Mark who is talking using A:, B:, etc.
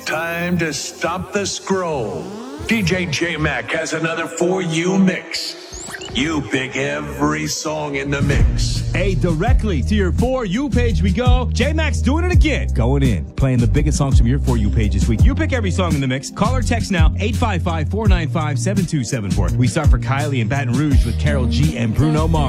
A: Time to stop the scroll. DJ J-Mac has another For You mix. You pick every song in the mix.
B: Hey, directly to your For You page we go. J-Mac's doing it again. Going in, playing the biggest songs from your For You page this week. You pick every song in the mix. Call or text now, 855-495-7274. We start for Kylie in Baton Rouge with Karol G and Bruno Mars.